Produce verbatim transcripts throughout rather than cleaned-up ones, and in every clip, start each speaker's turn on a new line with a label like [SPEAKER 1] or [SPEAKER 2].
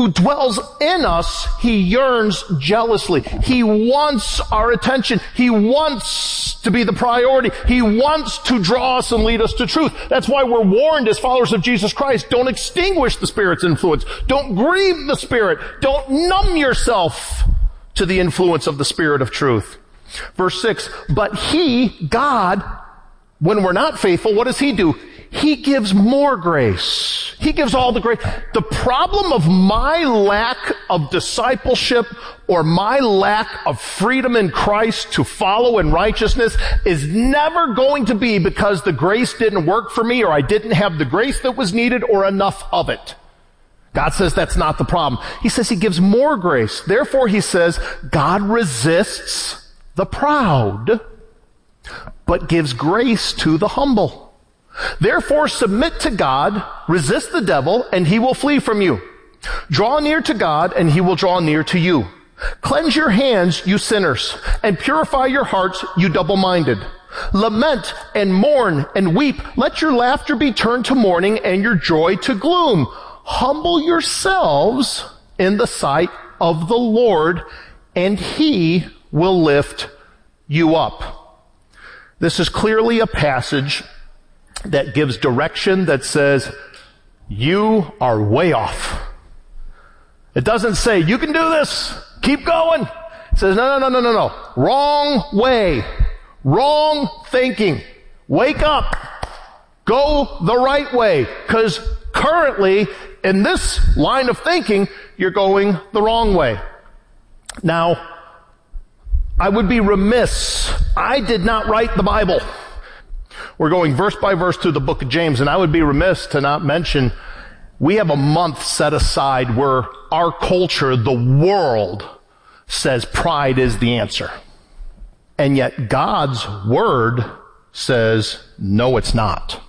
[SPEAKER 1] who dwells in us, he yearns jealously. He wants our attention. He wants to be the priority. He wants to draw us and lead us to truth. That's why we're warned as followers of Jesus Christ, don't extinguish the Spirit's influence. Don't grieve the Spirit. Don't numb yourself to the influence of the Spirit of truth. Verse six, but he, God, when we're not faithful, what does he do? He gives more grace. He gives all the grace. The problem of my lack of discipleship or my lack of freedom in Christ to follow in righteousness is never going to be because the grace didn't work for me or I didn't have the grace that was needed or enough of it. God says that's not the problem. He says he gives more grace. Therefore, he says God resists the proud, but gives grace to the humble. Therefore, submit to God, resist the devil, and he will flee from you. Draw near to God, and he will draw near to you. Cleanse your hands, you sinners, and purify your hearts, you double-minded. Lament and mourn and weep. Let your laughter be turned to mourning and your joy to gloom. Humble yourselves in the sight of the Lord, and he will lift you up. This is clearly a passage that gives direction that says, you are way off. It doesn't say, you can do this, keep going. It says, no, no, no, no, no, no. Wrong way. Wrong thinking. Wake up. Go the right way. Because currently, in this line of thinking, you're going the wrong way. Now, I would be remiss. I did not write the Bible. We're going verse by verse through the book of James, and I would be remiss to not mention we have a month set aside where our culture, the world, says pride is the answer. And yet God's word says, no, it's not.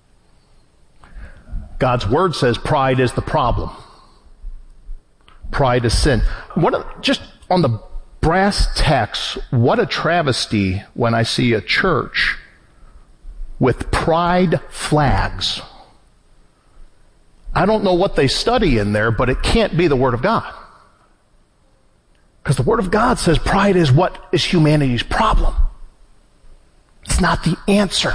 [SPEAKER 1] God's word says pride is the problem. Pride is sin. What a, just on the brass tacks, what a travesty when I see a church with pride flags. I don't know what they study in there, but it can't be the Word of God. Because the Word of God says pride is what is humanity's problem. It's not the answer.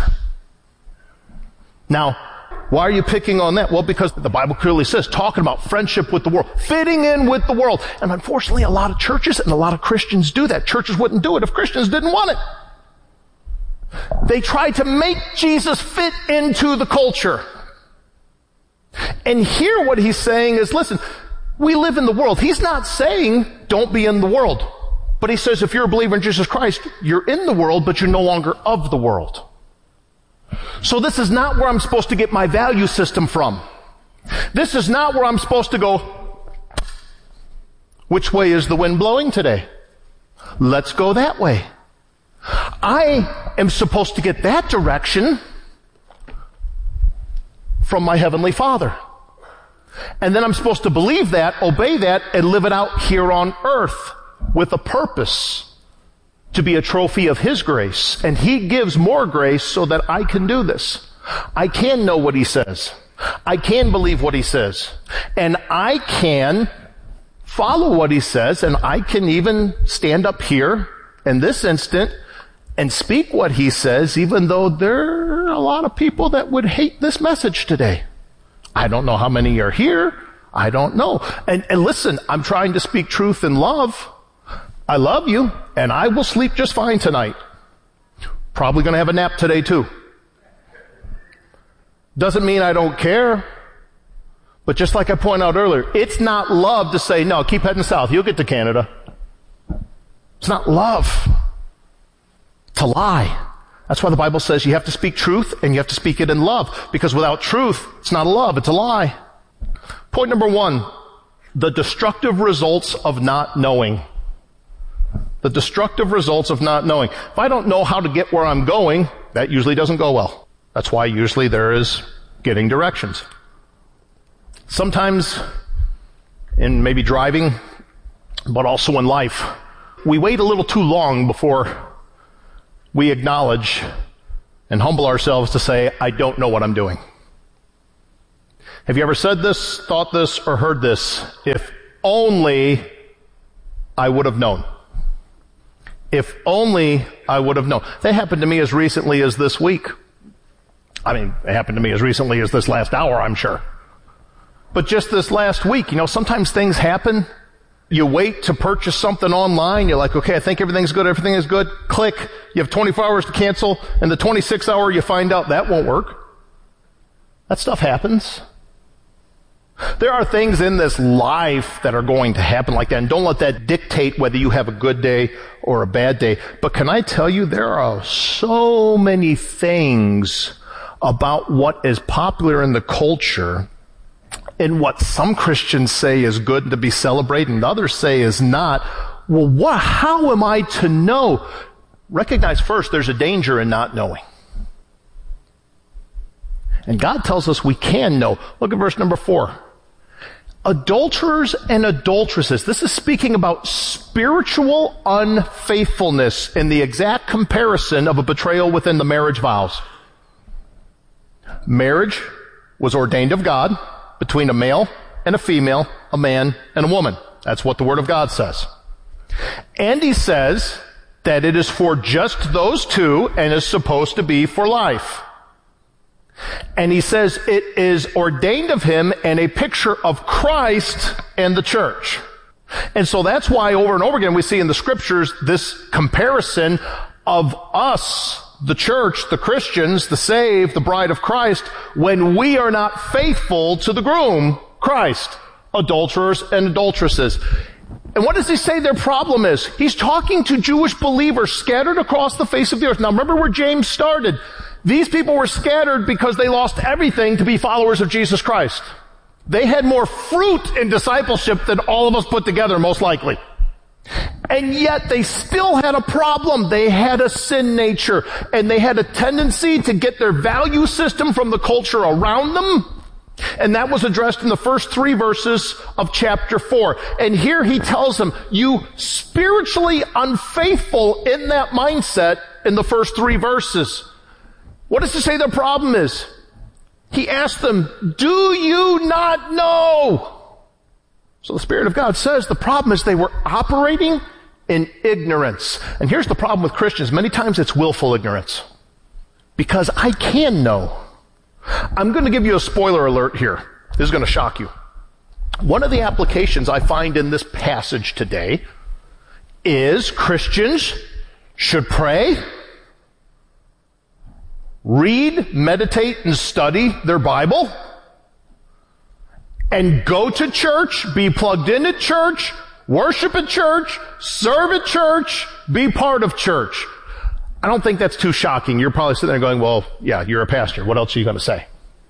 [SPEAKER 1] Now, why are you picking on that? Well, because the Bible clearly says, talking about friendship with the world, fitting in with the world. And unfortunately, a lot of churches and a lot of Christians do that. Churches wouldn't do it if Christians didn't want it. They try to make Jesus fit into the culture. And here what he's saying is, listen, we live in the world. He's not saying don't be in the world. But he says if you're a believer in Jesus Christ, you're in the world, but you're no longer of the world. So this is not where I'm supposed to get my value system from. This is not where I'm supposed to go, which way is the wind blowing today? Let's go that way. I am supposed to get that direction from my Heavenly Father. And then I'm supposed to believe that, obey that, and live it out here on earth with a purpose to be a trophy of His grace. And He gives more grace so that I can do this. I can know what He says. I can believe what He says. And I can follow what He says, and I can even stand up here in this instant and speak what He says, even though there are a lot of people that would hate this message today. I don't know how many are here. I don't know. And, and listen, I'm trying to speak truth in love. I love you, and I will sleep just fine tonight. Probably going to have a nap today too. Doesn't mean I don't care. But just like I pointed out earlier, it's not love to say, no, keep heading south. You'll get to Canada. It's not love to lie. That's why the Bible says you have to speak truth and you have to speak it in love. Because without truth, it's not a love, it's a lie. Point number one, the destructive results of not knowing. The destructive results of not knowing. If I don't know how to get where I'm going, that usually doesn't go well. That's why usually there is getting directions. Sometimes in maybe driving, but also in life, we wait a little too long before we acknowledge and humble ourselves to say, I don't know what I'm doing. Have you ever said this, thought this, or heard this? If only I would have known. If only I would have known. That happened to me as recently as this week. I mean, it happened to me as recently as this last hour, I'm sure. But just this last week, you know, sometimes things happen. You wait to purchase something online. You're like, okay, I think everything's good. Everything is good. Click. You have twenty-four hours to cancel. And the twenty-sixth hour, you find out that won't work. That stuff happens. There are things in this life that are going to happen like that, and don't let that dictate whether you have a good day or a bad day. But can I tell you, there are so many things about what is popular in the culture and what some Christians say is good and to be celebrated and others say is not. Well, what, how am I to know? Recognize first there's a danger in not knowing. And God tells us we can know. Look at verse number four. Adulterers and adulteresses. This is speaking about spiritual unfaithfulness in the exact comparison of a betrayal within the marriage vows. Marriage was ordained of God between a male and a female, a man and a woman. That's what the Word of God says. And he says that it is for just those two and is supposed to be for life. And he says it is ordained of him and a picture of Christ and the church. And so that's why over and over again we see in the scriptures this comparison of us, the church, the Christians, the saved, the bride of Christ, when we are not faithful to the groom, Christ, adulterers and adulteresses. And what does he say their problem is? He's talking to Jewish believers scattered across the face of the earth. Now remember where James started. These people were scattered because they lost everything to be followers of Jesus Christ. They had more fruit in discipleship than all of us put together, most likely. And yet they still had a problem. They had a sin nature, and they had a tendency to get their value system from the culture around them. And that was addressed in the first three verses of chapter four. And here he tells them, you spiritually unfaithful in that mindset in the first three verses. What does he say their problem is? He asked them, do you not know? So the Spirit of God says the problem is they were operating in ignorance. And here's the problem with Christians. Many times it's willful ignorance. Because I can know. I'm going to give you a spoiler alert here. This is going to shock you. One of the applications I find in this passage today is Christians should pray, read, meditate, and study their Bible, and go to church, be plugged into church, worship at church, serve at church, be part of church. I don't think that's too shocking. You're probably sitting there going, well, yeah, you're a pastor. What else are you going to say?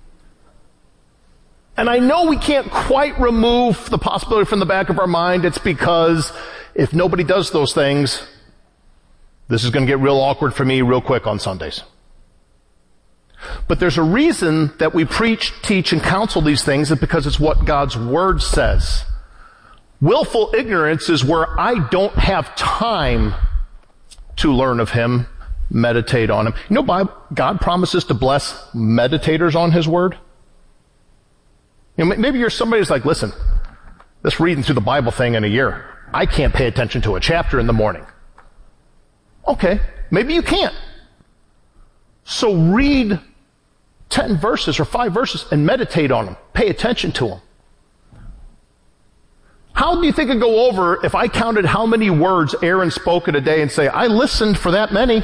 [SPEAKER 1] And I know we can't quite remove the possibility from the back of our mind. It's because if nobody does those things, this is going to get real awkward for me real quick on Sundays. But there's a reason that we preach, teach, and counsel these things, is because it's what God's Word says. Willful ignorance is where I don't have time to learn of Him, meditate on Him. You know, God promises to bless meditators on His Word. You know, maybe you're somebody who's like, listen, this reading through the Bible thing in a year, I can't pay attention to a chapter in the morning. Okay, maybe you can't. So read ten verses or five verses and meditate on them. Pay attention to them. How do you think it'd go over if I counted how many words Aaron spoke in a day and say, I listened for that many?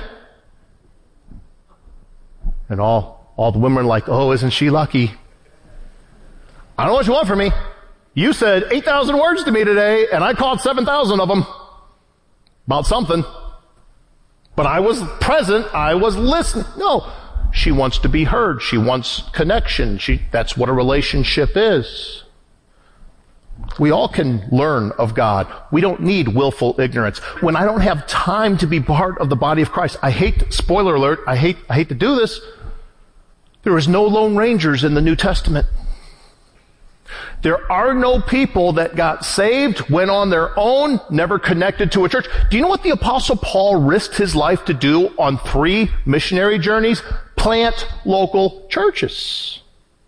[SPEAKER 1] And all, all the women are like, oh, isn't she lucky? I don't know what you want from me. You said eight thousand words to me today, and I caught seven thousand of them. About something. But I was present. I was listening. No. She wants to be heard. She wants connection. She, that's what a relationship is. We all can learn of God. We don't need willful ignorance. When I don't have time to be part of the body of Christ, I hate, spoiler alert, I hate, I hate to do this. There is no Lone Rangers in the New Testament. There are no people that got saved, went on their own, never connected to a church. Do you know what the Apostle Paul risked his life to do on three missionary journeys? Plant local churches.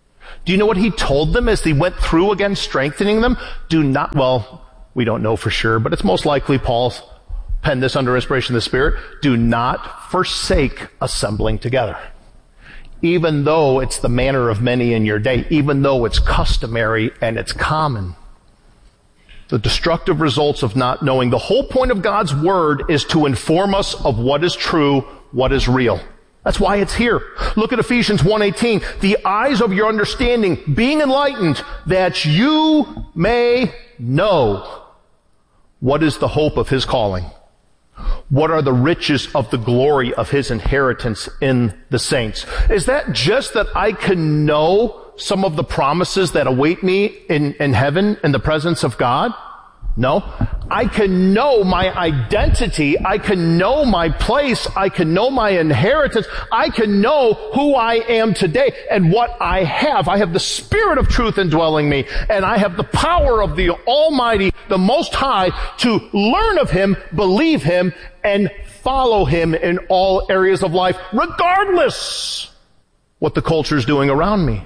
[SPEAKER 1] Do you know what he told them as he went through again, strengthening them? Do not, well, we don't know for sure, but it's most likely Paul penned this under inspiration of the Spirit. Do not forsake assembling together. Even though it's the manner of many in your day, even though it's customary and it's common. The destructive results of not knowing. The whole point of God's Word is to inform us of what is true, what is real. That's why it's here. Look at Ephesians one eighteen. The eyes of your understanding being enlightened, that you may know what is the hope of his calling. What are the riches of the glory of his inheritance in the saints? Is that just that I can know some of the promises that await me in, in heaven in the presence of God? No. I can know my identity. I can know my place. I can know my inheritance. I can know who I am today and what I have. I have the Spirit of truth indwelling me, and I have the power of the Almighty, the Most High, to learn of Him, believe Him, and follow Him in all areas of life, regardless what the culture is doing around me.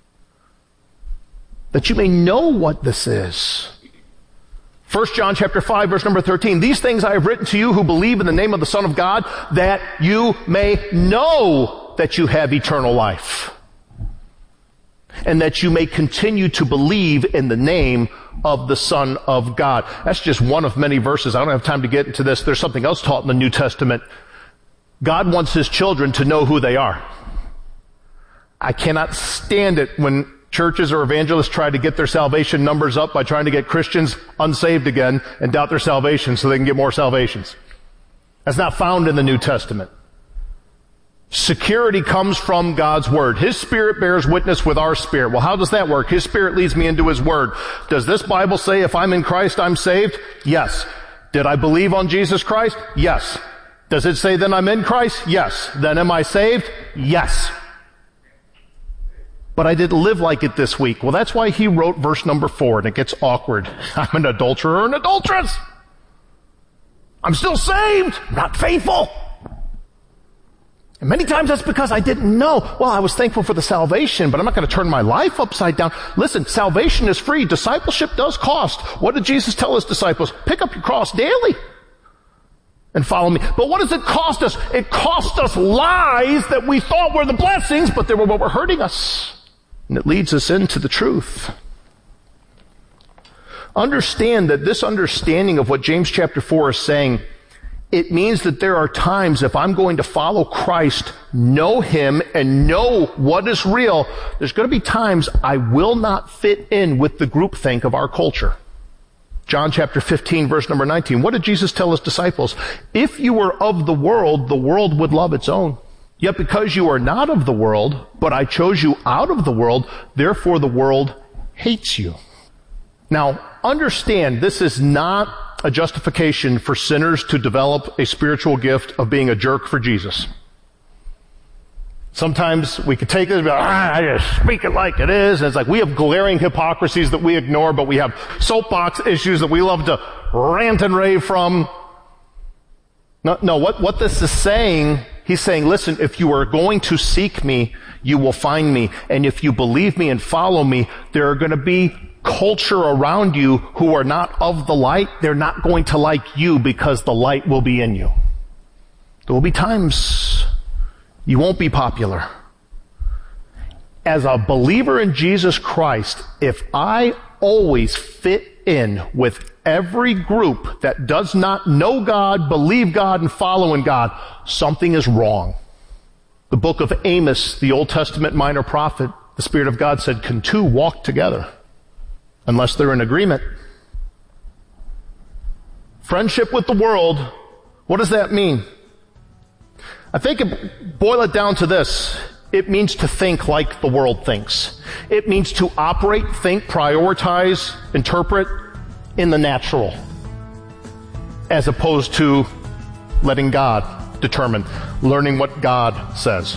[SPEAKER 1] That you may know what this is. First John chapter five, verse number thirteen. These things I have written to you who believe in the name of the Son of God, that you may know that you have eternal life. And that you may continue to believe in the name of the Son of God. That's just one of many verses. I don't have time to get into this. There's something else taught in the New Testament. God wants His children to know who they are. I cannot stand it when churches or evangelists try to get their salvation numbers up by trying to get Christians unsaved again and doubt their salvation so they can get more salvations. That's not found in the New Testament. Security comes from God's Word. His Spirit bears witness with our spirit. Well, how does that work? His Spirit leads me into His Word. Does this Bible say if I'm in Christ, I'm saved? Yes. Did I believe on Jesus Christ? Yes. Does it say then I'm in Christ? Yes. Then am I saved? Yes. But I didn't live like it this week. Well, that's why he wrote verse number four, and it gets awkward. I'm an adulterer or an adulteress. I'm still saved, not faithful. And many times that's because I didn't know. Well, I was thankful for the salvation, but I'm not going to turn my life upside down. Listen, salvation is free. Discipleship does cost. What did Jesus tell His disciples? Pick up your cross daily and follow me. But what does it cost us? It cost us lies that we thought were the blessings, but they were what were hurting us. And it leads us into the truth. Understand that this understanding of what James chapter four is saying, it means that there are times if I'm going to follow Christ, know Him, and know what is real, there's going to be times I will not fit in with the groupthink of our culture. John chapter fifteen, verse number nineteen. What did Jesus tell His disciples? If you were of the world, the world would love its own. Yet because you are not of the world, but I chose you out of the world, therefore the world hates you. Now, understand, this is not a justification for sinners to develop a spiritual gift of being a jerk for Jesus. Sometimes we could take this and be like, ah, I just speak it like it is. And it's like we have glaring hypocrisies that we ignore, but we have soapbox issues that we love to rant and rave from. No, no, what, what this is saying, He's saying, listen, if you are going to seek me, you will find me. And if you believe me and follow me, there are going to be culture around you who are not of the light. They're not going to like you because the light will be in you. There will be times you won't be popular. As a believer in Jesus Christ, if I always fit in with every group that does not know God, believe God, and follow in God, something is wrong. The book of Amos, the Old Testament minor prophet, the Spirit of God said, can two walk together unless they're in agreement? Friendship with the world, what does that mean? I think it, boil it down to this. It means to think like the world thinks. It means to operate, think, prioritize, interpret in the natural, as opposed to letting God determine, learning what God says.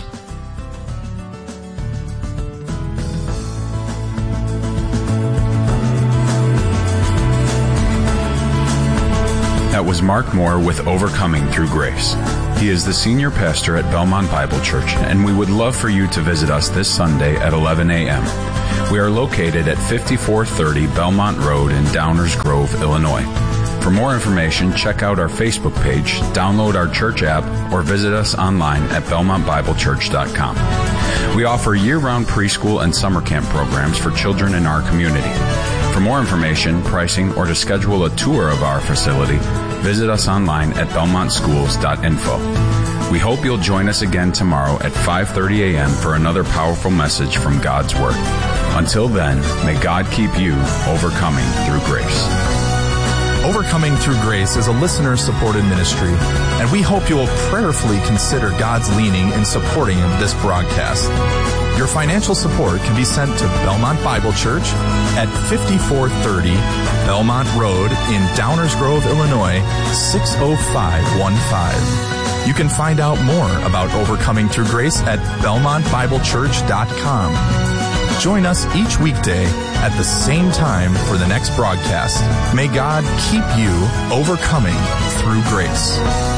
[SPEAKER 2] That was Mark Moore with Overcoming Through Grace. He is the senior pastor at Belmont Bible Church, and we would love for you to visit us this Sunday at eleven a.m. We are located at fifty-four thirty Belmont Road in Downers Grove, Illinois. For more information, check out our Facebook page, download our church app, or visit us online at belmont bible church dot com. We offer year-round preschool and summer camp programs for children in our community. For more information, pricing, or to schedule a tour of our facility, visit us online at belmont schools dot info. We hope you'll join us again tomorrow at five thirty a.m. for another powerful message from God's Word. Until then, may God keep you overcoming through grace.
[SPEAKER 3] Overcoming Through Grace is a listener-supported ministry, and we hope you will prayerfully consider God's leading in supporting this broadcast. Your financial support can be sent to Belmont Bible Church at fifty-four thirty Belmont Road in Downers Grove, Illinois, six oh five one five. You can find out more about Overcoming Through Grace at belmont bible church dot com. Join us each weekday at the same time for the next broadcast. May God keep you overcoming through grace.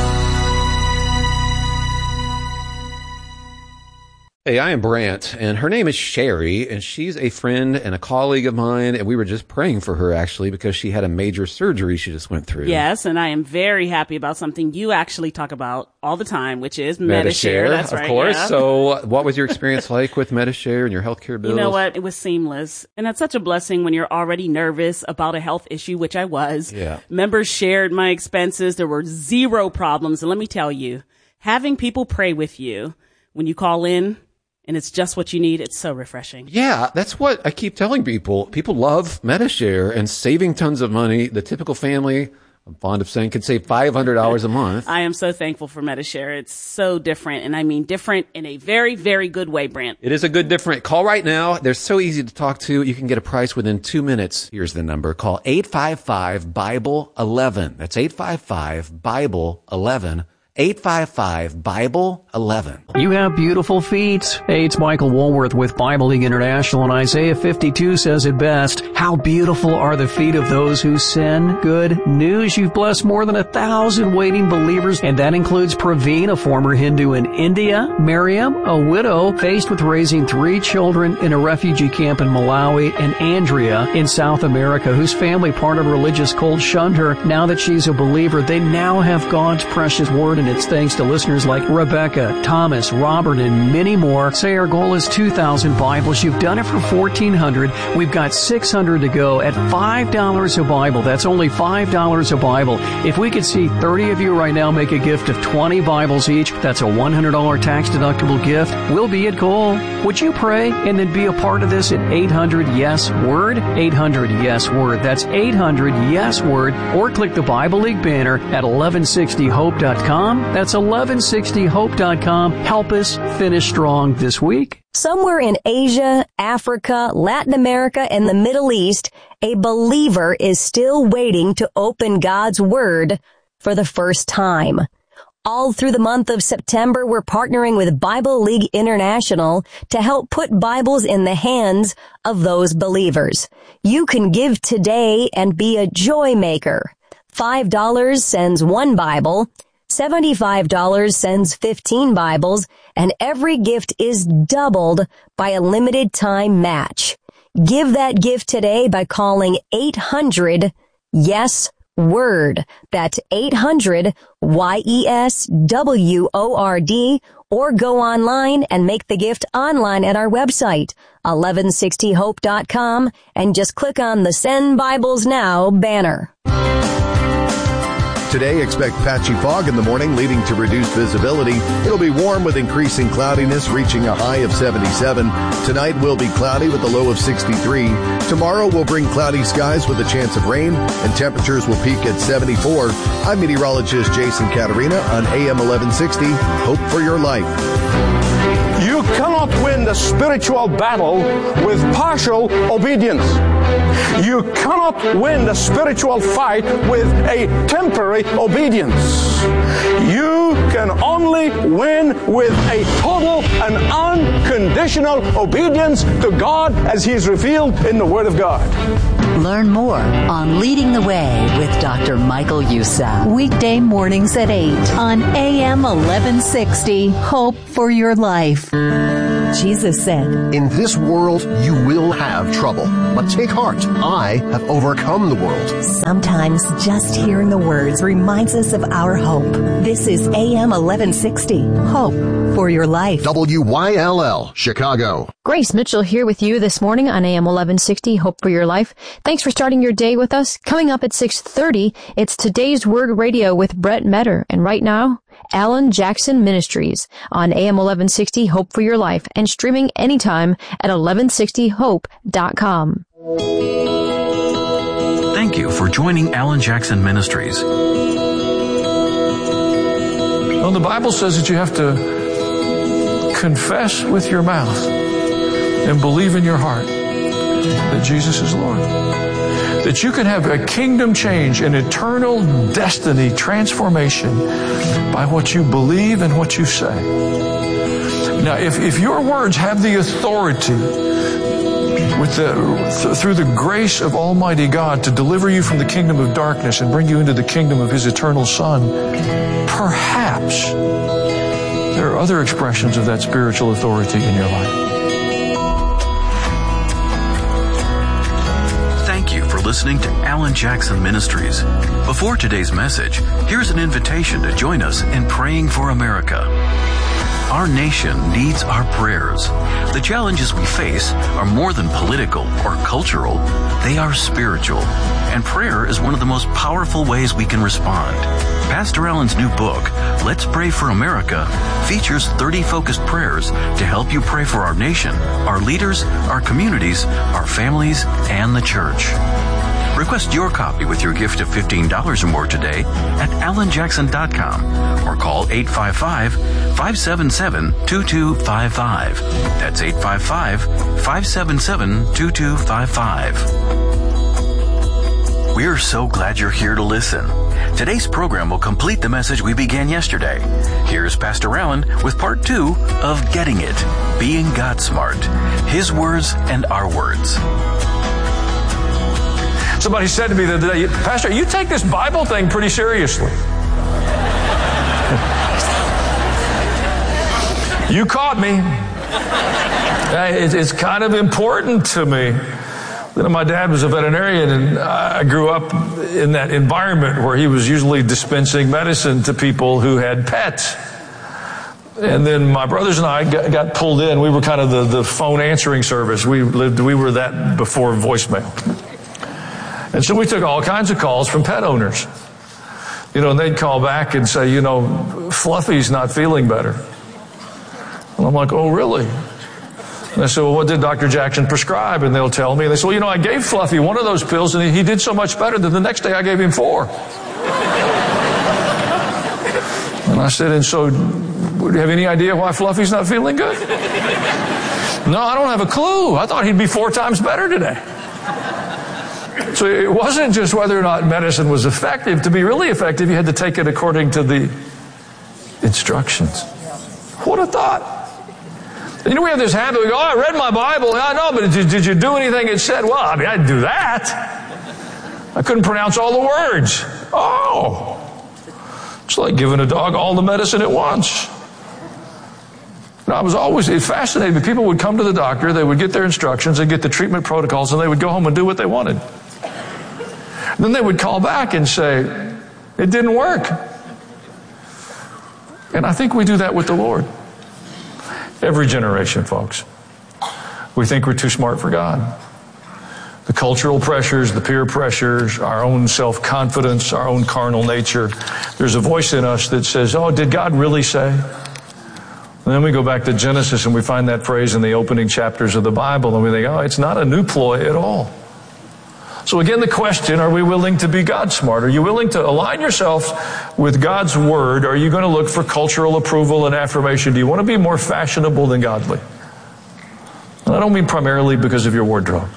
[SPEAKER 4] Hey, I am Brant, and her name is Sherry, and she's a friend and a colleague of mine, and we were just praying for her, actually, because she had a major surgery she just went through.
[SPEAKER 5] Yes, and I am very happy about something you actually talk about all the time, which is Medi-Share. That's
[SPEAKER 4] of
[SPEAKER 5] right,
[SPEAKER 4] course.
[SPEAKER 5] yeah.
[SPEAKER 4] So what was your experience like with Medi-Share and your healthcare bills?
[SPEAKER 5] You know what? It was seamless. And it's such a blessing when you're already nervous about a health issue, which I was.
[SPEAKER 4] Yeah.
[SPEAKER 5] Members shared my expenses. There were zero problems. And let me tell you, having people pray with you when you call in, and it's just what you need, it's so refreshing.
[SPEAKER 4] Yeah, that's what I keep telling people. People love Medi-Share and saving tons of money. The typical family, I'm fond of saying, can save five hundred dollars a month.
[SPEAKER 5] I am so thankful for Medi-Share. It's so different, and I mean different in a very, very good way, Brant.
[SPEAKER 4] It is a good different. Call right now. They're so easy to talk to. You can get a price within two minutes. Here's the number. Call eight five five Bible eleven. That's eight five five Bible eleven. eight five five Bible eleven.
[SPEAKER 6] You have beautiful feet. Hey, it's Michael Woolworth with Bible League International, and Isaiah fifty-two says it best. How beautiful are the feet of those who sin. Good news, you've blessed more than a thousand waiting believers, and that includes Praveen, a former Hindu in India, Miriam, a widow faced with raising three children in a refugee camp in Malawi, and Andrea in South America, whose family, part of a religious cult, shunned her. Now that she's a believer, they now have God's precious word, and it's thanks to listeners like Rebecca, Thomas, Robert, and many more. Say our goal is two thousand Bibles. You've done it for fourteen hundred. We've got six hundred to go at five dollars a Bible. That's only five dollars a Bible. If we could see thirty of you right now make a gift of twenty Bibles each, that's a one hundred dollars tax-deductible gift. We'll be at goal. Would you pray and then be a part of this at eight hundred yes word? eight hundred yes word. That's eight hundred yes word. Or click the Bible League banner at eleven sixty hope dot com. That's eleven sixty hope dot com. Help us finish strong this week.
[SPEAKER 7] Somewhere in Asia, Africa, Latin America, and the Middle East, a believer is still waiting to open God's Word for the first time. All through the month of September, we're partnering with Bible League International to help put Bibles in the hands of those believers. You can give today and be a joy maker. five dollars sends one Bible. seventy-five dollars sends fifteen Bibles, and every gift is doubled by a limited time match. Give that gift today by calling eight hundred yes word. That's eight hundred Y E S W O R D, or go online and make the gift online at our website, eleven sixty hope dot com, and just click on the Send Bibles Now banner.
[SPEAKER 8] Today, expect patchy fog in the morning, leading to reduced visibility. It'll be warm with increasing cloudiness, reaching a high of seventy-seven. Tonight will be cloudy with a low of sixty-three. Tomorrow will bring cloudy skies with a chance of rain, and temperatures will peak at seventy-four. I'm meteorologist Jason Caterina on A M eleven sixty. Hope for your life.
[SPEAKER 1] You cannot win
[SPEAKER 9] the spiritual battle with partial obedience. You cannot win the spiritual fight with a temporary obedience. You can only win with a total and unconditional obedience to God as He is revealed in the Word of God.
[SPEAKER 10] Learn more on Leading the Way with Doctor Michael Youssef. Weekday mornings at eight on A M eleven sixty. Hope for your life. Jesus said,
[SPEAKER 8] "In this world you will have trouble, but take heart. I have overcome the world."
[SPEAKER 7] Sometimes just hearing the words reminds us of our hope. This is A M eleven sixty. Hope for your life.
[SPEAKER 8] W Y L L, Chicago.
[SPEAKER 11] Grace Mitchell here with you this morning on A M eleven sixty, Hope for Your Life. Thanks for starting your day with us. Coming up at six thirty, it's Today's Word Radio with Brett Metter. And right now, Alan Jackson Ministries on A M eleven sixty, Hope for Your Life, and streaming anytime at eleven sixty hope dot com.
[SPEAKER 12] Thank you for joining Alan Jackson Ministries.
[SPEAKER 13] Well, the Bible says that you have to confess with your mouth and believe in your heart that Jesus is Lord. That you can have a kingdom change, an eternal destiny transformation by what you believe and what you say. Now, if, if your words have the authority with the, th- through the grace of Almighty God to deliver you from the kingdom of darkness and bring you into the kingdom of His eternal Son, perhaps there are other expressions of that spiritual authority in your life.
[SPEAKER 12] Thank you for listening to Alan Jackson Ministries. Before today's message, here's an invitation to join us in praying for America. Our nation needs our prayers. The challenges we face are more than political or cultural. They are spiritual. And prayer is one of the most powerful ways we can respond. Pastor Allen's new book, Let's Pray for America, features thirty focused prayers to help you pray for our nation, our leaders, our communities, our families, and the church. Request your copy with your gift of fifteen dollars or more today at alan jackson dot com or call eight five five, five seven seven, two two five five. That's eight five five, five seven seven, two two five five. We're so glad you're here to listen. Today's program will complete the message we began yesterday. Here's Pastor Allen with part two of Getting It, Being God Smart, His Words and Our Words.
[SPEAKER 13] Somebody said to me the other day, "Pastor, you take this Bible thing pretty seriously." You caught me. It's kind of important to me. You know, my dad was a veterinarian, and I grew up in that environment where he was usually dispensing medicine to people who had pets. And then my brothers and I got, got pulled in. We were kind of the, the phone answering service. We lived, we were that before voicemail. And so we took all kinds of calls from pet owners. You know, and they'd call back and say, you know, Fluffy's not feeling better. And I'm like, oh, really? And I said, well, what did Doctor Jackson prescribe? And they'll tell me. And they say, well, you know, I gave Fluffy one of those pills, and he did so much better that the next day I gave him four. And I said, and so, do you have any idea why Fluffy's not feeling good? No, I don't have a clue. I thought he'd be four times better today. So it wasn't just whether or not medicine was effective. To be really effective, you had to take it according to the instructions. What a thought. You know, we have this habit, we go, oh, I read my Bible. I know, but did, did you do anything it said? Well, I mean, I didn't do that. I couldn't pronounce all the words. Oh. It's like giving a dog all the medicine it wants. Now, I was always fascinated. People would come to the doctor, they would get their instructions, they'd get the treatment protocols, and they would go home and do what they wanted. And then they would call back and say, it didn't work. And I think we do that with the Lord. Every generation, folks. We think we're too smart for God. The cultural pressures, the peer pressures, our own self-confidence, our own carnal nature. There's a voice in us that says, oh, did God really say? And then we go back to Genesis and we find that phrase in the opening chapters of the Bible, and we think, oh, it's not a new ploy at all. So again, the question, are we willing to be God smart? Are you willing to align yourself with God's Word? Are you going to look for cultural approval and affirmation? Do you want to be more fashionable than godly? I don't mean primarily because of your wardrobe.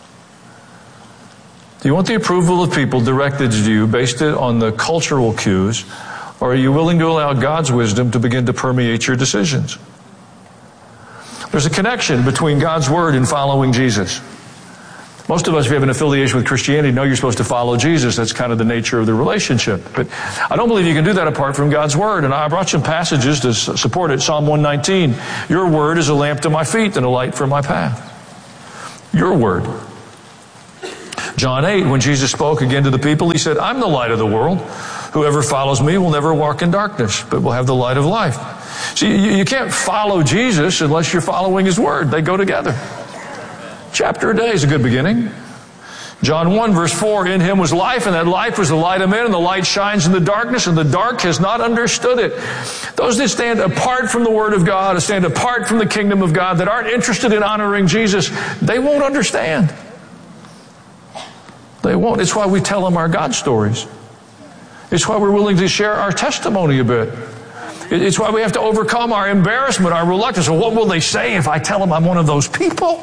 [SPEAKER 13] Do you want the approval of people directed to you based on the cultural cues, or are you willing to allow God's wisdom to begin to permeate your decisions? There's a connection between God's Word and following Jesus. Most of us, if you have an affiliation with Christianity, know you're supposed to follow Jesus. That's kind of the nature of the relationship. But I don't believe you can do that apart from God's Word. And I brought some passages to support it. Psalm one nineteen, your Word is a lamp to my feet and a light for my path. Your Word. John eight, when Jesus spoke again to the people, he said, I'm the light of the world. Whoever follows me will never walk in darkness, but will have the light of life. See, you, you can't follow Jesus unless you're following His Word. They go together. Chapter a day is a good beginning. John one verse four, in Him was life, and that life was the light of men, and the light shines in the darkness, and the dark has not understood it. Those that stand apart from the Word of God, that stand apart from the kingdom of God, that aren't interested in honoring Jesus, they won't understand. They won't. It's why we tell them our God stories. It's why we're willing to share our testimony a bit. It's why we have to overcome our embarrassment, our reluctance. Well, what will they say if I tell them I'm one of those people?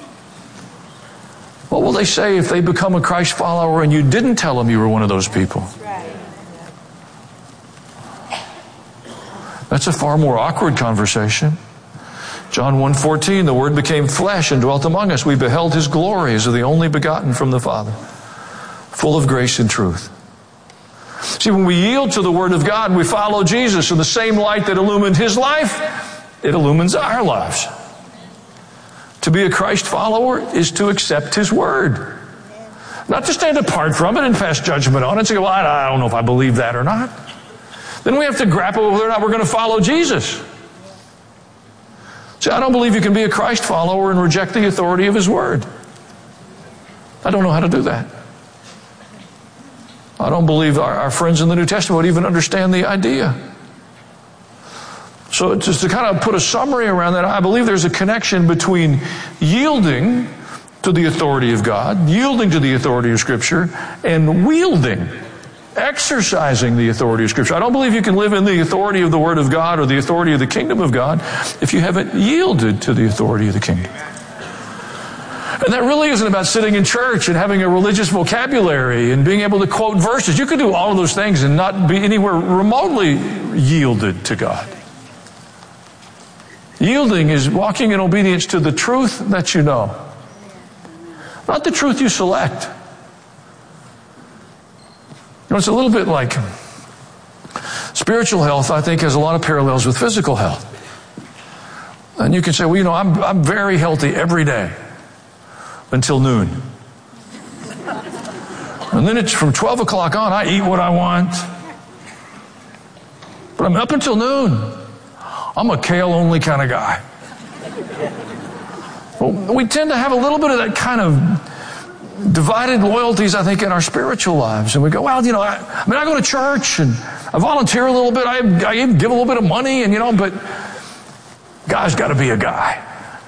[SPEAKER 13] What will they say if they become a Christ follower and you didn't tell them you were one of those people? That's a far more awkward conversation. John one fourteen, the Word became flesh and dwelt among us. We beheld His glory as of the only begotten from the Father, full of grace and truth. See, when we yield to the Word of God, we follow Jesus, and the same light that illumined His life, it illumines our lives. To be a Christ follower is to accept His Word. Not to stand apart from it and pass judgment on it and say, well, I don't know if I believe that or not. Then we have to grapple with whether or not we're going to follow Jesus. See, I don't believe you can be a Christ follower and reject the authority of His Word. I don't know how to do that. I don't believe our, our friends in the New Testament would even understand the idea. So just to kind of put a summary around that, I believe there's a connection between yielding to the authority of God, yielding to the authority of Scripture, and wielding, exercising the authority of Scripture. I don't believe you can live in the authority of the Word of God or the authority of the kingdom of God if you haven't yielded to the authority of the kingdom. And that really isn't about sitting in church and having a religious vocabulary and being able to quote verses. You could do all of those things and not be anywhere remotely yielded to God. Yielding is walking in obedience to the truth that you know, not the truth you select. You know, it's a little bit like spiritual health, I think, has a lot of parallels with physical health. And you can say, well, you know, I'm, I'm very healthy every day until noon. And then it's from twelve o'clock on, I eat what I want. But I'm up until noon. I'm a kale-only kind of guy. Well, we tend to have a little bit of that kind of divided loyalties, I think, in our spiritual lives. And we go, well, you know, I, I mean, I go to church and I volunteer a little bit. I, I even give a little bit of money, and you know, but guy's got to be a guy.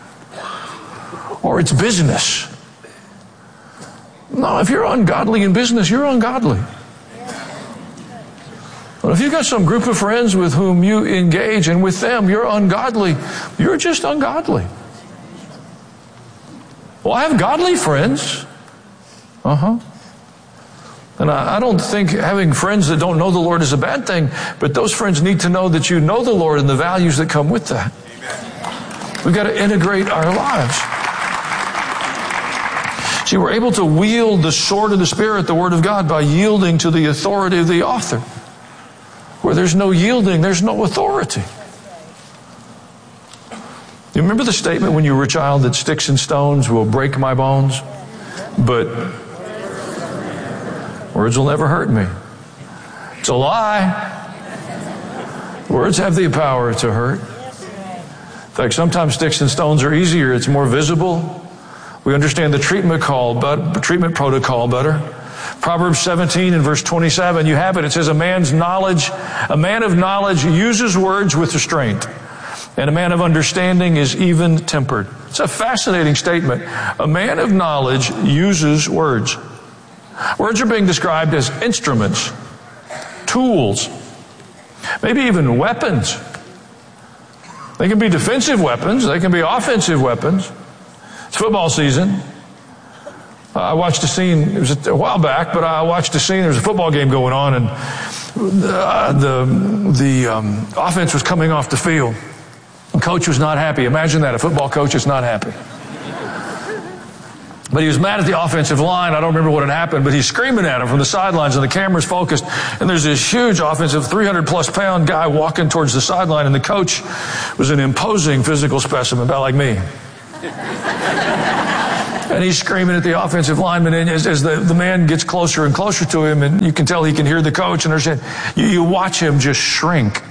[SPEAKER 13] Or it's business. No, if you're ungodly in business, you're ungodly. But if you've got some group of friends with whom you engage and with them you're ungodly, you're just ungodly. Well, I have godly friends. Uh-huh. And I, I don't think having friends that don't know the Lord is a bad thing, but those friends need to know that you know the Lord and the values that come with that. We've got to integrate our lives. See, we're able to wield the sword of the Spirit, the Word of God, by yielding to the authority of the author. Where there's no yielding, there's no authority. You remember the statement when you were a child that sticks and stones will break my bones, but words will never hurt me? It's a lie. Words have the power to hurt. In fact, sometimes sticks and stones are easier. It's more visible. We understand the treatment call, but treatment protocol better. Proverbs seventeen and verse twenty-seven, you have it. It says, a man's knowledge, a man of knowledge uses words with restraint, and a man of understanding is even-tempered. It's a fascinating statement. A man of knowledge uses words. Words are being described as instruments, tools, maybe even weapons. They can be defensive weapons. They can be offensive weapons. football season. I watched a scene, it was a while back, but I watched a scene, there was a football game going on, and uh, the, the um, offense was coming off the field. The coach was not happy. Imagine that, a football coach is not happy. But he was mad at the offensive line. I don't remember what had happened, but he's screaming at him from the sidelines, and the camera's focused. And there's this huge offensive three hundred plus pound guy walking towards the sideline, and the coach was an imposing physical specimen, about like me. And he's screaming at the offensive lineman, and as, as the, the man gets closer and closer to him, and you can tell he can hear the coach, and there's, you, you watch him just shrink.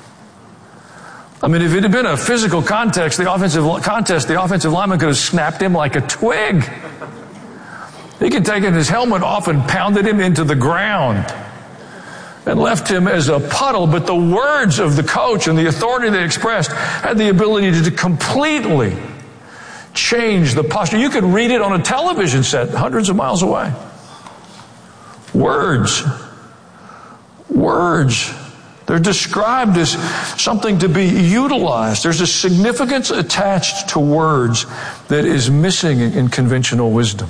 [SPEAKER 13] I mean, if it had been a physical context, the offensive contest, the offensive lineman could have snapped him like a twig. He could have taken his helmet off and pounded him into the ground and left him as a puddle. But the words of the coach and the authority they expressed had the ability to completely change the posture. You could read it on a television set hundreds of miles away. Words. Words. They're described as something to be utilized. There's a significance attached to words that is missing in conventional wisdom.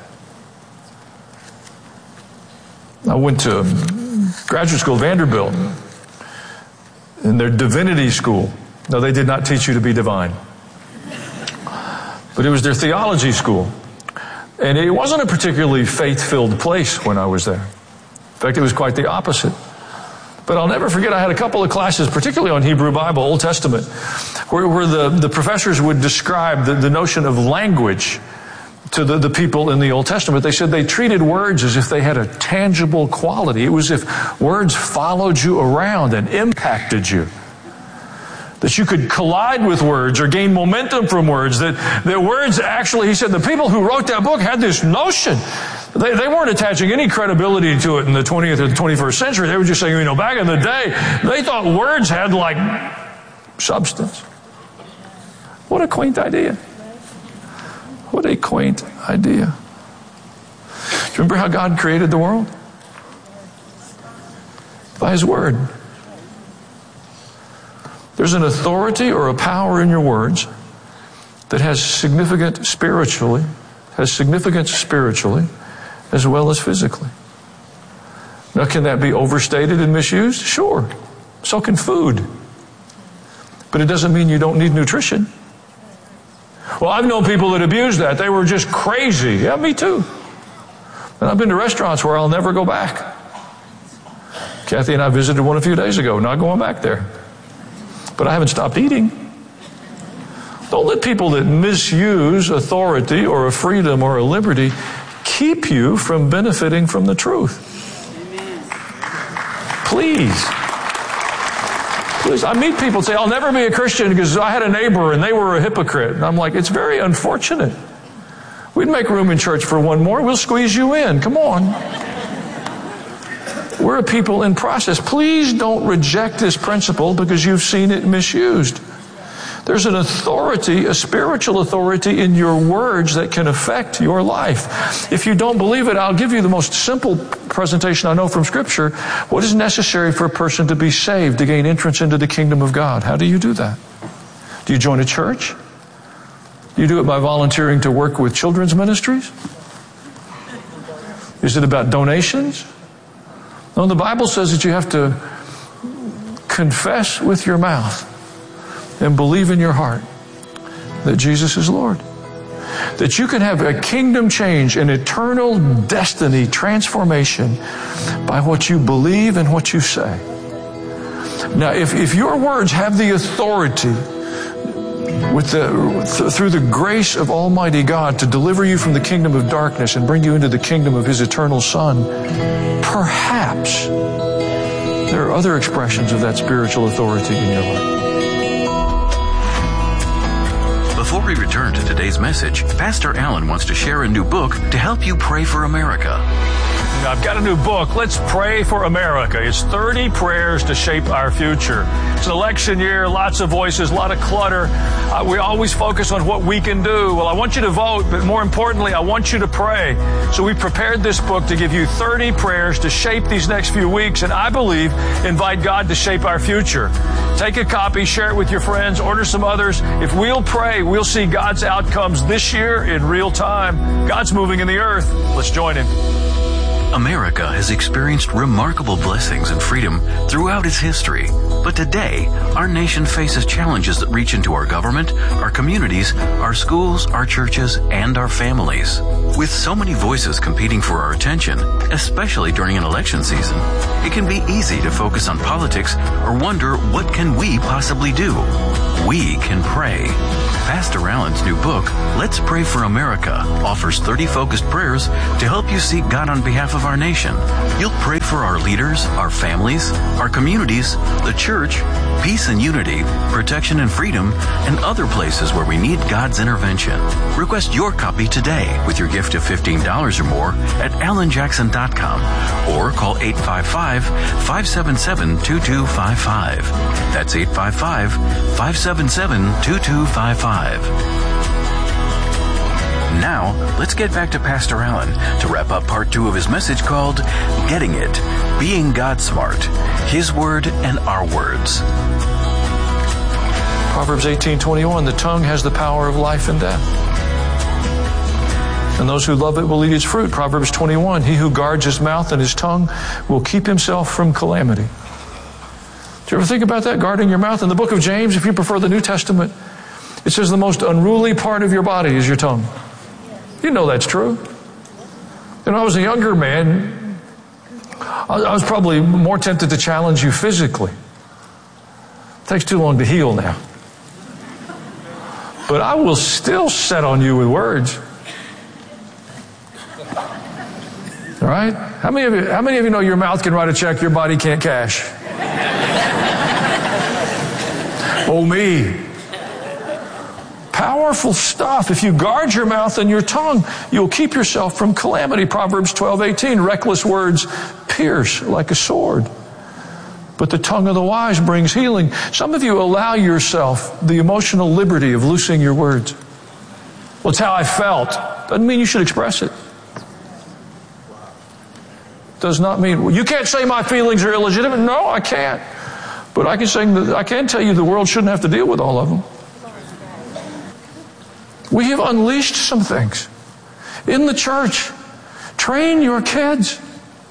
[SPEAKER 13] I went to graduate school, Vanderbilt, in their divinity school. No, they did not teach you to be divine. But it was their theology school. And it wasn't a particularly faith-filled place when I was there. In fact, it was quite the opposite. But I'll never forget, I had a couple of classes, particularly on Hebrew Bible, Old Testament, where, where the, the professors would describe the, the notion of language to the, the people in the Old Testament. They said they treated words as if they had a tangible quality. It was as if words followed you around and impacted you. That you could collide with words or gain momentum from words. That, that words actually, he said, the people who wrote that book had this notion. They, they weren't attaching any credibility to it in the twentieth or twenty-first century. They were just saying, you know, back in the day, they thought words had like substance. What a quaint idea. What a quaint idea. Do you remember how God created the world? By His Word. There's an authority or a power in your words that has significant spiritually, has significance spiritually, as well as physically. Now, can that be overstated and misused? Sure. So can food. But it doesn't mean you don't need nutrition. Well, I've known people that abuse that. They were just crazy. Yeah, me too. And I've been to restaurants where I'll never go back. Kathy and I visited one a few days ago. Not going back there. But I haven't stopped eating. Don't let people that misuse authority or a freedom or a liberty keep you from benefiting from the truth. Please. Please. I meet people say, I'll never be a Christian because I had a neighbor and they were a hypocrite. And I'm like, it's very unfortunate. We'd make room in church for one more. We'll squeeze you in. Come on. We're a people in process. Please don't reject this principle because you've seen it misused. There's an authority, a spiritual authority in your words that can affect your life. If you don't believe it, I'll give you the most simple presentation I know from Scripture. What is necessary for a person to be saved, to gain entrance into the kingdom of God? How do you do that? Do you join a church? Do you do it by volunteering to work with children's ministries? Is it about donations? No, the Bible says that you have to confess with your mouth and believe in your heart that Jesus is Lord. That you can have a kingdom change, an eternal destiny transformation by what you believe and what you say. Now, if, if your words have the authority with the, through the grace of Almighty God to deliver you from the kingdom of darkness and bring you into the kingdom of His eternal Son, perhaps there are other expressions of that spiritual authority in your life.
[SPEAKER 12] Before we return to today's message, Pastor Allen wants to share a new book to help you pray for America.
[SPEAKER 13] I've got a new book, Let's Pray for America. It's thirty prayers to shape our future. It's an election year, lots of voices, a lot of clutter. Uh, we always focus on what we can do. Well, I want you to vote, but more importantly, I want you to pray. So we prepared this book to give you thirty prayers to shape these next few weeks, and I believe invite God to shape our future. Take a copy, share it with your friends, order some others. If we'll pray, we'll see God's outcomes this year in real time. God's moving in the earth. Let's join Him.
[SPEAKER 12] America has experienced remarkable blessings and freedom throughout its history. But today, our nation faces challenges that reach into our government, our communities, our schools, our churches, and our families. With so many voices competing for our attention, especially during an election season, it can be easy to focus on politics or wonder, what can we possibly do? We can pray. Pastor Allen's new book, Let's Pray for America, offers thirty focused prayers to help you seek God on behalf of our nation. You'll pray for our leaders, our families, our communities, the church, peace and unity, protection and freedom, and other places where we need God's intervention. Request your copy today with your gift of fifteen dollars or more at alan jackson dot com or call eight five five, five seven seven, two two five five. That's eight five five, five seven seven, two two five five. Now, let's get back to Pastor Allen to wrap up part two of his message called Getting It, Being God Smart, His Word and Our Words.
[SPEAKER 13] Proverbs eighteen twenty-one, the tongue has the power of life and death, and those who love it will eat its fruit. Proverbs twenty-one, he who guards his mouth and his tongue will keep himself from calamity. Do you ever think about that, guarding your mouth? In the book of James, if you prefer the New Testament, it says the most unruly part of your body is your tongue. You know that's true. When I was a younger man, I was probably more tempted to challenge you physically. It takes too long to heal now. But I will still set on you with words. All right? How many of you, how many of you know your mouth can write a check your body can't cash? Oh, me. Powerful stuff. If you guard your mouth and your tongue, you'll keep yourself from calamity. Proverbs twelve eighteen, reckless words pierce like a sword, but the tongue of the wise brings healing. Some of you allow yourself the emotional liberty of loosing your words. Well, it's how I felt. Doesn't mean you should express it. Does not mean, well, you can't say my feelings are illegitimate. No, I can't. But I can say that I can tell you the world shouldn't have to deal with all of them. We have unleashed some things in the church. Train your kids.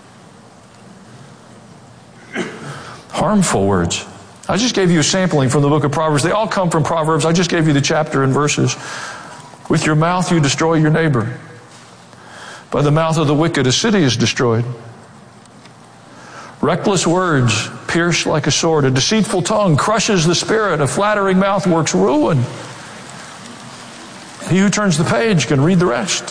[SPEAKER 13] Harmful words. I just gave you a sampling from the book of Proverbs. They all come from Proverbs. I just gave you the chapter and verses. With your mouth you destroy your neighbor. By the mouth of the wicked a city is destroyed. Reckless words pierce like a sword. A deceitful tongue crushes the spirit. A flattering mouth works ruin. He who turns the page can read the rest.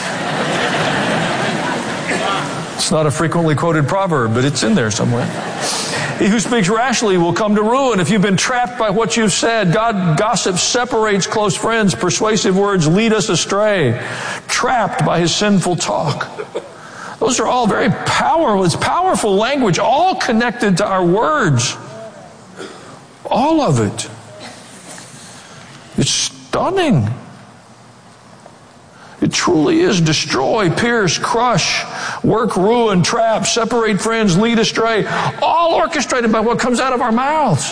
[SPEAKER 13] It's not a frequently quoted proverb, but it's in there somewhere. He who speaks rashly will come to ruin. If you've been trapped by what you've said, God gossip separates close friends. Persuasive words lead us astray. Trapped by his sinful talk. Those are all very powerful. It's powerful language, all connected to our words. All of it. It's stunning. It truly is destroy, pierce, crush, work, ruin, trap, separate friends, lead astray, all orchestrated by what comes out of our mouths.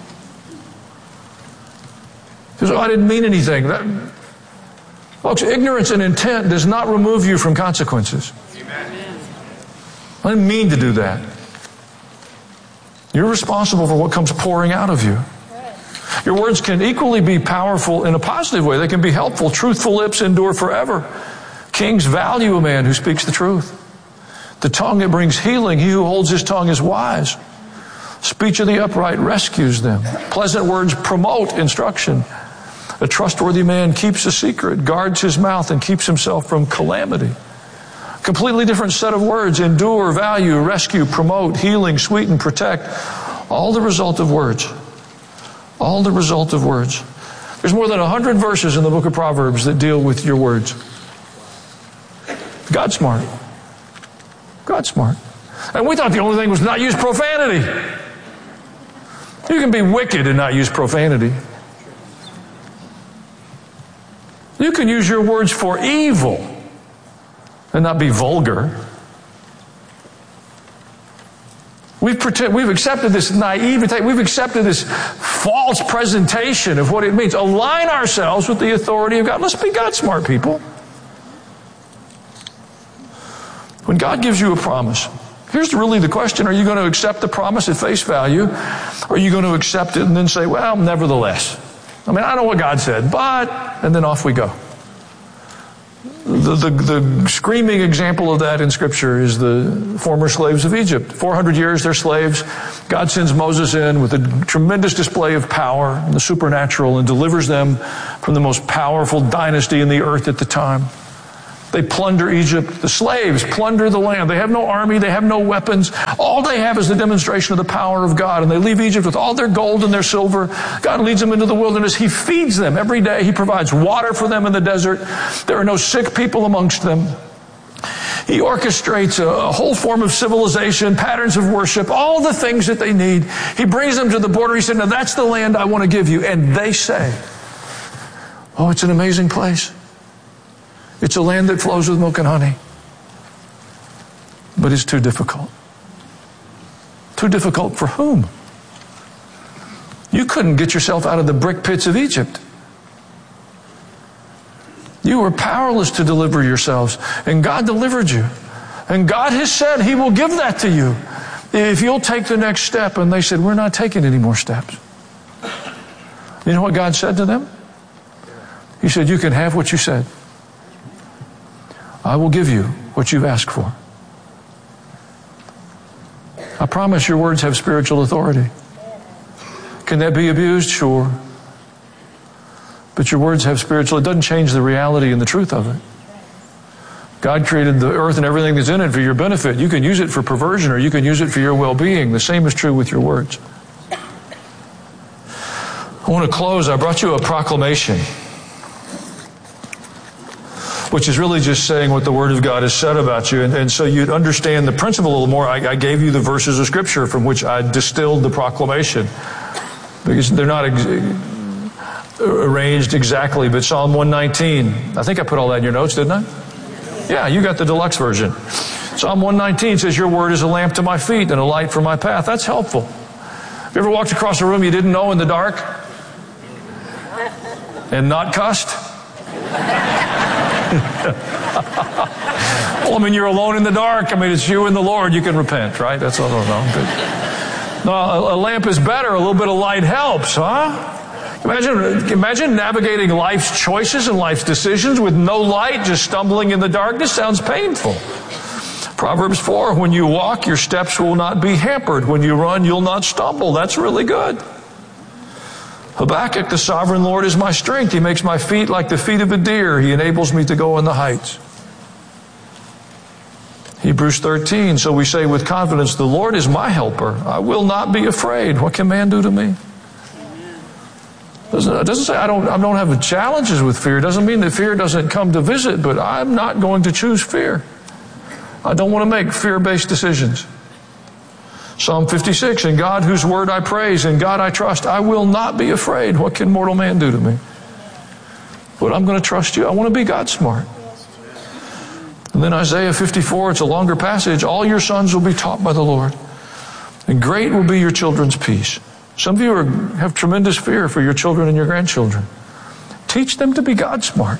[SPEAKER 13] Because oh, I didn't mean anything. That, folks, ignorance and intent does not remove you from consequences. Amen. I didn't mean to do that. You're responsible for what comes pouring out of you. Your words can equally be powerful in a positive way. They can be helpful. Truthful lips endure forever. Kings value a man who speaks the truth. The tongue, it brings healing. He who holds his tongue is wise. Speech of the upright rescues them. Pleasant words promote instruction. A trustworthy man keeps a secret, guards his mouth, and keeps himself from calamity. Completely different set of words. Endure, value, rescue, promote, healing, sweeten, protect. All the result of words. All the result of words. There's more than a hundred verses in the book of Proverbs that deal with your words. God's smart. God smart. And we thought the only thing was not use profanity. You can be wicked and not use profanity. You can use your words for evil and not be vulgar. We've, pretend, we've accepted this naivete. We've accepted this false presentation of what it means. Align ourselves with the authority of God. Let's be God smart people. When God gives you a promise, here's really the question. Are you going to accept the promise at face value? Or are you going to accept it and then say, well, nevertheless. I mean, I know what God said, but, and then off we go. The, the, the screaming example of that in Scripture is the former slaves of Egypt. four hundred years they're slaves. God sends Moses in with a tremendous display of power and the supernatural and delivers them from the most powerful dynasty in the earth at the time. They plunder Egypt. The slaves plunder the land. They have no army. They have no weapons. All they have is the demonstration of the power of God. And they leave Egypt with all their gold and their silver. God leads them into the wilderness. He feeds them every day. He provides water for them in the desert. There are no sick people amongst them. He orchestrates a, a whole form of civilization, patterns of worship, all the things that they need. He brings them to the border. He said, now that's the land I want to give you. And they say, oh, it's an amazing place. It's a land that flows with milk and honey. But it's too difficult. Too difficult for whom? You couldn't get yourself out of the brick pits of Egypt. You were powerless to deliver yourselves, and God delivered you. And God has said He will give that to you if you'll take the next step. And they said, we're not taking any more steps. You know what God said to them? He said, you can have what you said. I will give you what you've asked for. I promise your words have spiritual authority. Can that be abused? Sure. But your words have spiritual, it doesn't change the reality and the truth of it. God created the earth and everything that's in it for your benefit. You can use it for perversion or you can use it for your well-being. The same is true with your words. I want to close. I brought you a proclamation, which is really just saying what the Word of God has said about you. And, and so you'd understand the principle a little more. I, I gave you the verses of Scripture from which I distilled the proclamation, because they're not ex- arranged exactly. But Psalm one nineteen, I think I put all that in your notes, didn't I? Yeah, you got the deluxe version. Psalm one nineteen says, your word is a lamp to my feet and a light for my path. That's helpful. Have you ever walked across a room you didn't know in the dark and not cussed? Well, I mean, you're alone in the dark. I mean, it's you and the Lord. You can repent, right? That's all. No, good. No, a, a lamp is better. A little bit of light helps, huh? Imagine, imagine navigating life's choices and life's decisions with no light, just stumbling in the darkness. Sounds painful. Proverbs four, when you walk, your steps will not be hampered. When you run, you'll not stumble. That's really good. Habakkuk, the sovereign Lord is my strength. He makes my feet like the feet of a deer. He enables me to go in the heights. Hebrews thirteen, so we say with confidence, the Lord is my helper. I will not be afraid. What can man do to me? Doesn't, it doesn't say I don't, I don't have challenges with fear. It doesn't mean that fear doesn't come to visit, but I'm not going to choose fear. I don't want to make fear-based decisions. Psalm fifty-six, in God whose word I praise, in God I trust, I will not be afraid. What can mortal man do to me? But I'm going to trust you. I want to be God smart. And then Isaiah fifty-four, it's a longer passage. All your sons will be taught by the Lord, and great will be your children's peace. Some of you are, have tremendous fear for your children and your grandchildren. Teach them to be God smart.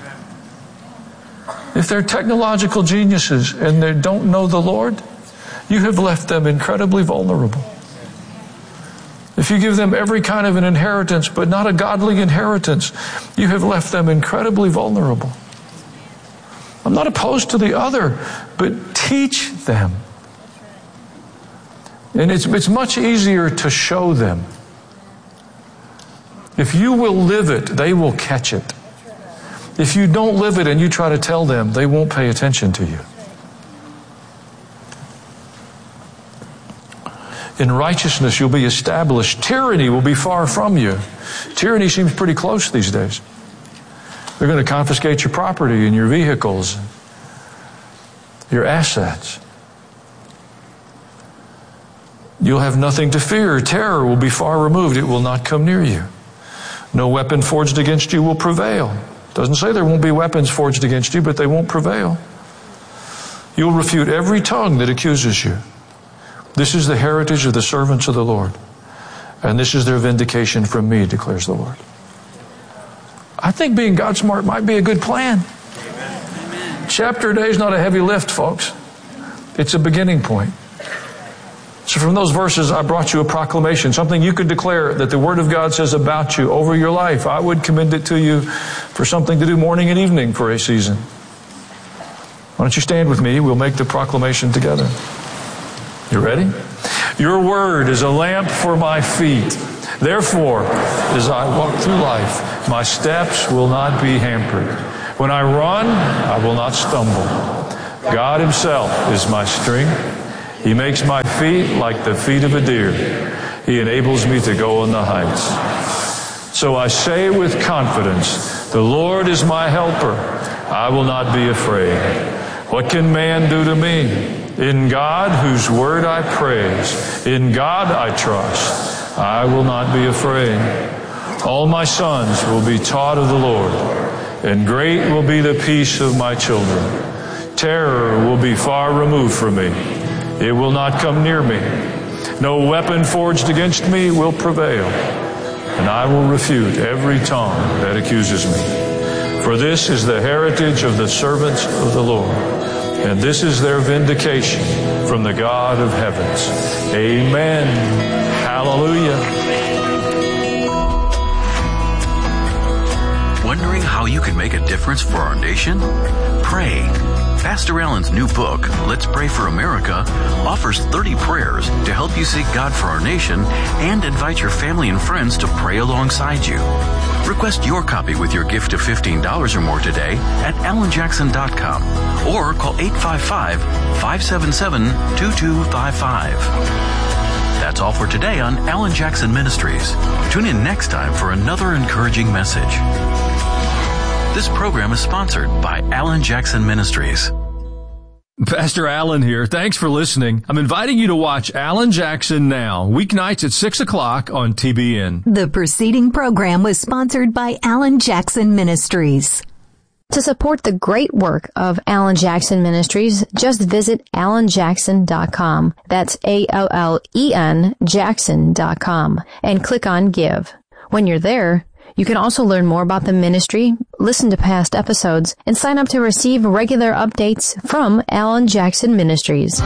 [SPEAKER 13] If they're technological geniuses and they don't know the Lord, you have left them incredibly vulnerable. If you give them every kind of an inheritance, but not a godly inheritance, you have left them incredibly vulnerable. I'm not opposed to the other, but teach them. And it's, it's much easier to show them. If you will live it, they will catch it. If you don't live it and you try to tell them, they won't pay attention to you. In righteousness you'll be established. Tyranny will be far from you. Tyranny seems pretty close these days. They're going to confiscate your property and your vehicles, your assets. You'll have nothing to fear. Terror will be far removed. It will not come near you. No weapon forged against you will prevail. Doesn't say there won't be weapons forged against you, but they won't prevail. You'll refute every tongue that accuses you. This is the heritage of the servants of the Lord, and this is their vindication from me, declares the Lord. I think being God smart might be a good plan. Amen. Chapter a day is not a heavy lift, folks. It's a beginning point. So from those verses, I brought you a proclamation, something you could declare that the Word of God says about you over your life. I would commend it to you for something to do morning and evening for a season. Why don't you stand with me? We'll make the proclamation together. You ready? Your word is a lamp for my feet. Therefore, as I walk through life, my steps will not be hampered. When I run, I will not stumble. God Himself is my strength. He makes my feet like the feet of a deer. He enables me to go on the heights. So I say with confidence, the Lord is my helper. I will not be afraid. What can man do to me? In God, whose word I praise, in God I trust. I will not be afraid. All my sons will be taught of the Lord, and great will be the peace of my children. Terror will be far removed from me. It will not come near me. No weapon forged against me will prevail, and I will refute every tongue that accuses me. For this is the heritage of the servants of the Lord, and this is their vindication from the God of heavens. Amen. Hallelujah.
[SPEAKER 12] Wondering how you can make a difference for our nation? Pray. Pastor Allen's new book, Let's Pray for America, offers thirty prayers to help you seek God for our nation and invite your family and friends to pray alongside you. Request your copy with your gift of fifteen dollars or more today at alan jackson dot com or call eight five five, five seven seven, two two five five. That's all for today on Alan Jackson Ministries. Tune in next time for another encouraging message. This program is sponsored by Alan Jackson Ministries.
[SPEAKER 14] Pastor Allen here. Thanks for listening. I'm inviting you to watch Alan Jackson Now, weeknights at six o'clock on T B N.
[SPEAKER 10] The preceding program was sponsored by Alan Jackson Ministries.
[SPEAKER 11] To support the great work of Alan Jackson Ministries, just visit alan jackson dot com. That's A L L E N Jackson dot com and click on Give. When you're there, you can also learn more about the ministry, listen to past episodes, and sign up to receive regular updates from Alan Jackson Ministries.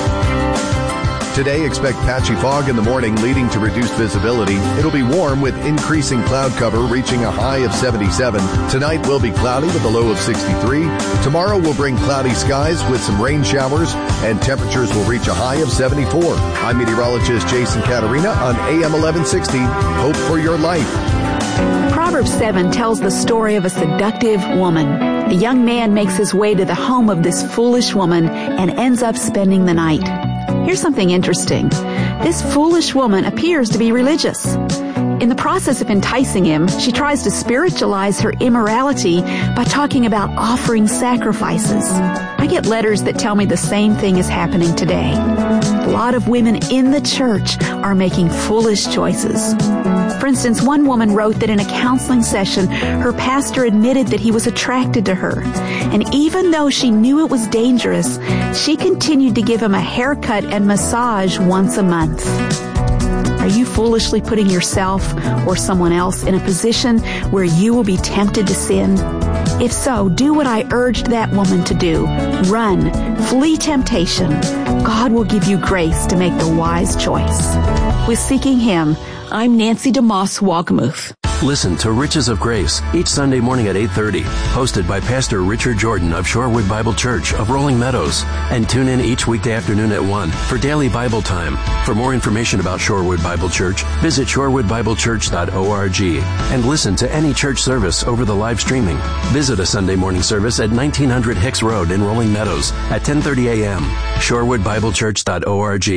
[SPEAKER 8] Today, expect patchy fog in the morning, leading to reduced visibility. It'll be warm with increasing cloud cover, reaching a high of seventy-seven. Tonight will be cloudy with a low of sixty-three. Tomorrow will bring cloudy skies with some rain showers, and temperatures will reach a high of seventy-four. I'm meteorologist Jason Caterina on A M eleven sixty. Hope for your life.
[SPEAKER 15] Proverbs seven tells the story of a seductive woman. A young man makes his way to the home of this foolish woman and ends up spending the night. Here's something interesting. This foolish woman appears to be religious. In the process of enticing him, she tries to spiritualize her immorality by talking about offering sacrifices. I get letters that tell me the same thing is happening today. A lot of women in the church are making foolish choices. For instance, one woman wrote that in a counseling session, her pastor admitted that he was attracted to her. And even though she knew it was dangerous, she continued to give him a haircut and massage once a month. Are you foolishly putting yourself or someone else in a position where you will be tempted to sin? If so, do what I urged that woman to do. Run. Flee temptation. God will give you grace to make the wise choice. With Seeking Him, I'm Nancy DeMoss Wogmuth.
[SPEAKER 16] Listen to Riches of Grace each Sunday morning at eight thirty, hosted by Pastor Richard Jordan of Shorewood Bible Church of Rolling Meadows. And tune in each weekday afternoon at one for daily Bible time. For more information about Shorewood Bible Church, visit shorewood bible church dot org and listen to any church service over the live streaming. Visit a Sunday morning service at nineteen hundred Hicks Road in Rolling Meadows at ten thirty a.m. shorewood bible church dot org.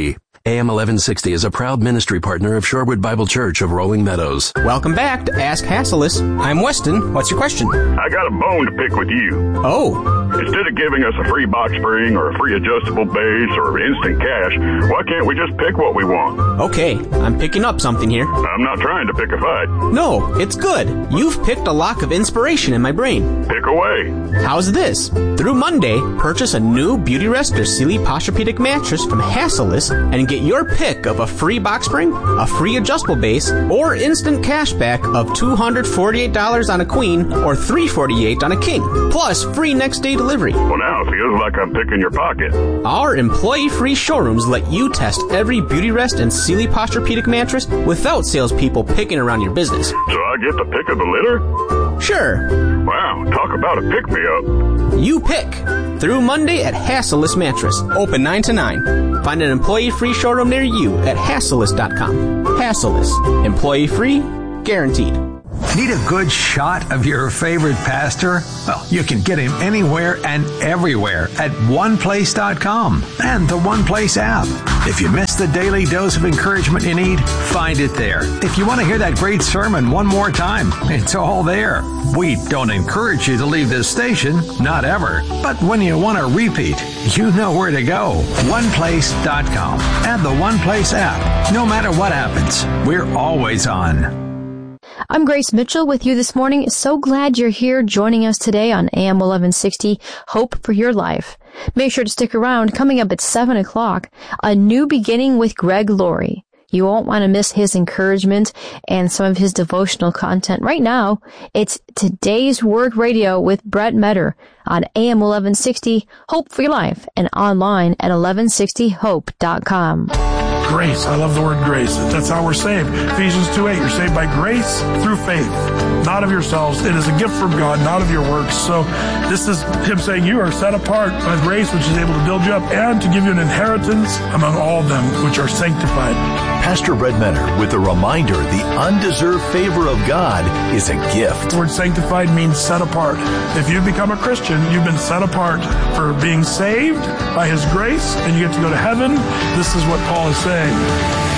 [SPEAKER 16] A M eleven sixty is a proud ministry partner of Shorewood Bible Church of Rolling Meadows.
[SPEAKER 17] Welcome back to Ask Hasselus. I'm Weston. What's your question?
[SPEAKER 18] I got a bone to pick with you.
[SPEAKER 17] Oh.
[SPEAKER 18] Instead of giving us a free box spring or a free adjustable base or instant cash, why can't we just pick what we want?
[SPEAKER 17] Okay, I'm picking up something here.
[SPEAKER 18] I'm not trying to pick a fight.
[SPEAKER 17] No, it's good. You've picked a lock of inspiration in my brain.
[SPEAKER 18] Pick away.
[SPEAKER 17] How's this? Through Monday, purchase a new Beautyrest or Sealy Posturepedic mattress from Hasselus and get your pick of a free box spring, a free adjustable base, or instant cash back of two hundred forty-eight dollars on a queen or three hundred forty-eight dollars on a king, plus free next day delivery.
[SPEAKER 18] Well, now it feels like I'm picking your pocket.
[SPEAKER 17] Our employee-free showrooms let you test every Beautyrest and Sealy Posturepedic mattress without salespeople picking around your business.
[SPEAKER 18] So I get the pick of the litter?
[SPEAKER 17] Sure.
[SPEAKER 18] Wow, talk about a pick-me-up.
[SPEAKER 17] You pick. Through Monday at Hasselus Mattress. Open nine to nine. Find an employee-free showroom near you at Hasselus dot com. Hasselus. Employee-free, guaranteed.
[SPEAKER 19] Need a good shot of your favorite pastor? Well, you can get him anywhere and everywhere at one place dot com and the OnePlace app. If you missed the daily dose of encouragement you need, find it there. If you want to hear that great sermon one more time, it's all there. We don't encourage you to leave this station, not ever. But when you want a repeat, you know where to go. one place dot com and the OnePlace app. No matter what happens, we're always on.
[SPEAKER 11] I'm Grace Mitchell with you this morning. So glad you're here joining us today on A M eleven sixty, Hope for Your Life. Make sure to stick around. Coming up at seven o'clock, A New Beginning with Greg Laurie. You won't want to miss his encouragement and some of his devotional content. Right now, it's Today's Word Radio with Brett Metter on A M eleven sixty, Hope for Your Life, and online at eleven sixty hope dot com.
[SPEAKER 20] Grace. I love the word grace. That's how we're saved. Ephesians two eight, you're saved by grace through faith, not of yourselves. It is a gift from God, not of your works. So this is him saying you are set apart by grace, which is able to build you up and to give you an inheritance among all of them which are sanctified.
[SPEAKER 8] Pastor Brett Metter with a reminder the undeserved favor of God is a gift.
[SPEAKER 20] The word sanctified means set apart. If you've become a Christian, you've been set apart for being saved by his grace, and you get to go to heaven. This is what Paul is saying.